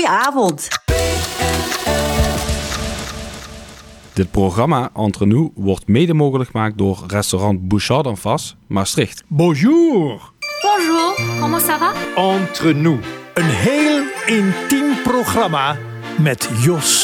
Goedenavond. Dit programma Entre nous wordt mede mogelijk gemaakt door restaurant Bouchard d'en Face, Maastricht. Bonjour. Bonjour, comment ça va? Entre nous. Een heel intiem programma met Jos